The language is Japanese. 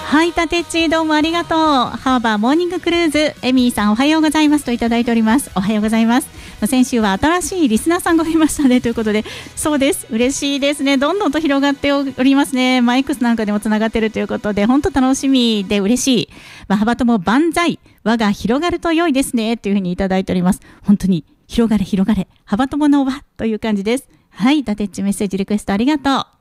はい、タテッチどうもありがとう。ハーバーモーニングクルーズ、エミーさんおはようございますといただいております。おはようございます。先週は新しいリスナーさんがいましたねということで、そうです、嬉しいですね。どんどんと広がっておりますね。マイクスなんかでもつながっているということで、本当楽しみで嬉しい。幅友万歳、輪が広がると良いですねというふうにいただいております。本当に広がれ広がれ、幅友の輪という感じです。はい、タテッチメッセージリクエストありがとう。